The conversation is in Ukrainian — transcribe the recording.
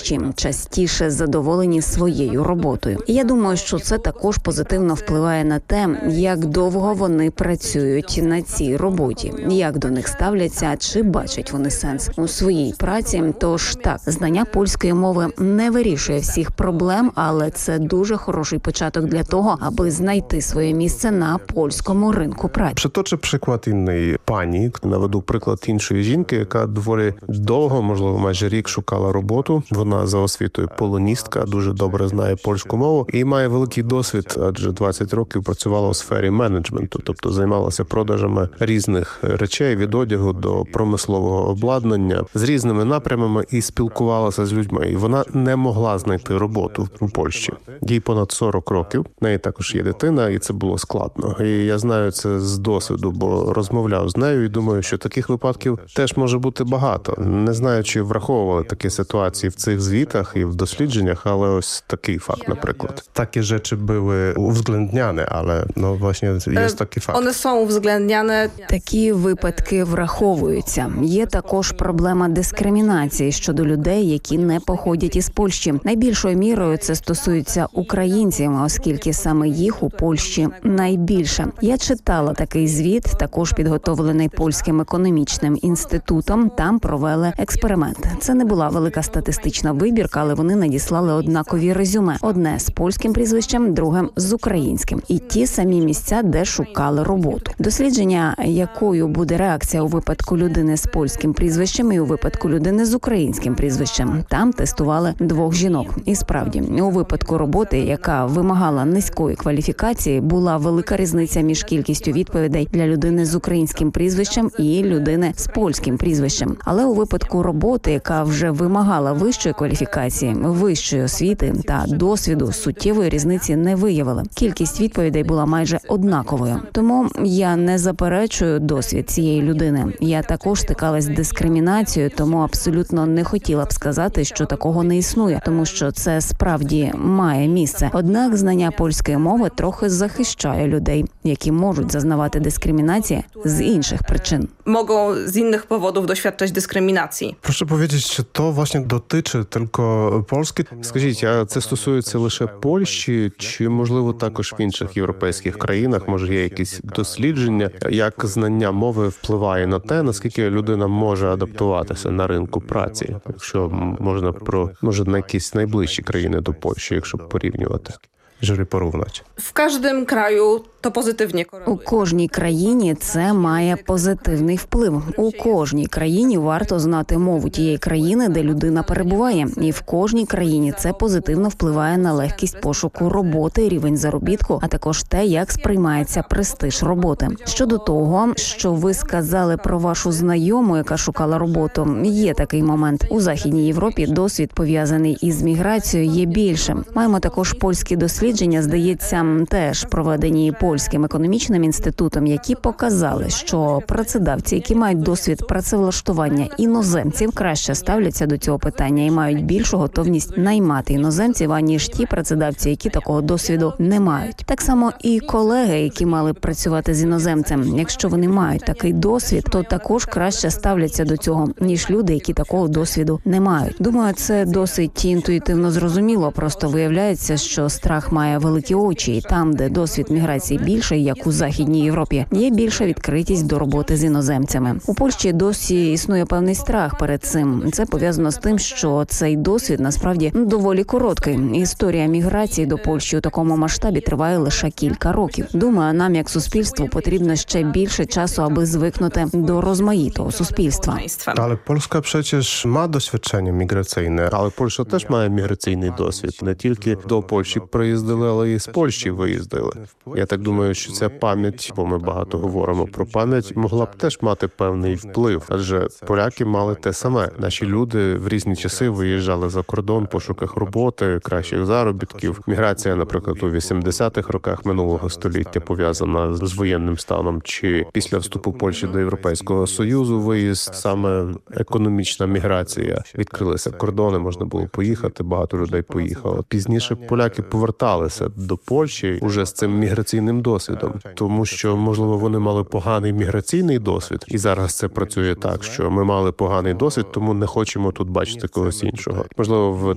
Польщі частіше задоволені своєю роботою. І я думаю, що це також позитивно впливає на те, як довго вони працюють на цій роботі, як до них ставляться, чи бачать вони сенс у своїй праці. Тож так, знання польської мови не вирішує всіх проблем, але це дуже хороший початок для того, аби знайти своє місце на польському ринку праці. Przytoczę przykład innej pani. Наведу приклад іншої жінки, яка доволі довго, можливо, майже рік шукала роботу. Вона за освітою полоністка, дуже добре знає польську мову і має великий досвід, адже 20 років працювала у сфері менеджменту, тобто займалася продажами різних речей, від одягу до промислового обладнання, з різними напрямами і спілкувалася з людьми. І вона не могла знайти роботу у Польщі. Їй понад 40 років, в неї також є дитина, і це було складно. І я знаю це з досвіду, бо розмовляв з нею і думаю, що таких випадків теж може бути багато. Не знаю, чи враховували такі ситуації в цих звітах і в дослідженнях, але ось такий факт, наприклад. Такі речі були uwzględniane, але власне є такий факт. One są uwzględniane. Такі випадки враховуються. Є також проблема дискримінації щодо людей, які не походять із Польщі. Найбільшою мірою це стосується українців, оскільки саме їх у Польщі найбільше. Я читала такий звіт, також підготовлений Польським економічним інститутом. Там провели експеримент. Це не була велика статистична вибірка, але вони надіслали однакові резюме. Одне з польським прізвищем, друге з українським. І ті самі місця, де шукали роботу. Дослідження, якою буде реакція у випадку людини з польським прізвищем і у випадку людини з українським прізвищем. Там тестували двох жінок. І справді, у випадку роботи, яка вимагала низької кваліфікації, була велика різниця між кількістю відповідей для людини з українським прізвищем і людини з польським прізвищем. Але у випадку роботи, яка вже вимагала вищої кваліфікації, вищої освіти та досвіду, суттєвої різниці не виявили. Кількість відповідей була майже однаковою. Тому я не заперечую досвід цієї людини. Я також стикалась з дискримінацією, тому абсолютно не хотіла б сказати, що такого не існує, тому що це справді має місце. Однак знання польської мови трохи захищає людей, які можуть зазнавати дискримінації з інших причин. Mogą z innych powodów doświadczać dyskryminacji. Proszę powiedzieć, czy to właśnie dotyczy tylko Polski? Скажіть, а це стосується лише Польщі, чи, можливо, також в інших європейських країнах? Може, є якісь дослідження, як знання мови впливає на те, наскільки людина може адаптуватися на ринку праці? Якщо можна може, на якісь найближчі країни до Польщі, якщо порівнювати. Jeżeli porównać. W każdym kraju to pozytywnie У koreluje. кожній країні це має позитивний вплив. У кожній країні варто знати мову тієї країни, де людина перебуває. І в кожній країні це позитивно впливає на легкість пошуку роботи, рівень заробітку, а також те, як сприймається престиж роботи. Щодо того, що ви сказали про вашу знайому, яка шукала роботу, є такий момент. У Західній Європі досвід, пов'язаний із міграцією, є більшим. Маємо також польські дослідження, здається, теж проведені Польським економічним інститутом, які показали, що працедавці, які мають досвід працевлаштування іноземців, краще ставляться до цього питання і мають більшу готовність наймати іноземців, аніж ті працедавці, які такого досвіду не мають. Так само і колеги, які мали б працювати з іноземцем, якщо вони мають такий досвід, то також краще ставляться до цього, ніж люди, які такого досвіду не мають. Думаю, це досить інтуїтивно зрозуміло, просто виявляється, що страх має великі очі, і там, де досвід міграції більший, як у Західній Європі, є більша відкритість до роботи з іноземцями. У Польщі досі існує певний страх перед цим. Це пов'язано з тим, що цей досвід насправді доволі короткий. Історія міграції до Польщі у такому масштабі триває лише кілька років. Думаю, нам як суспільству потрібно ще більше часу, аби звикнути до розмаїтого суспільства. Але Польська przecież ma doświadczenie migracyjne, але Польща теж має міграційний досвід. Не тільки до Польщі приїздили, але і з Польщі виїздили. Я так думаю, що ця пам'ять, бо ми багато говоримо про пам'ять, могла б теж мати певний вплив. Адже поляки мали те саме. Наші люди в різні часи виїжджали за кордон в пошуках роботи, кращих заробітків. Міграція, наприклад, у 80-х роках минулого століття пов'язана з воєнним станом, чи після вступу Польщі до Європейського Союзу виїзд, саме економічна міграція. Відкрилися кордони, можна було поїхати, багато людей поїхало. Пізніше поляки поверталися до Польщі уже з цим міграційним досвідом, тому що, можливо, вони мали поганий міграційний досвід, і зараз це працює так, що ми мали поганий досвід, тому не хочемо тут бачити когось іншого. Можливо, в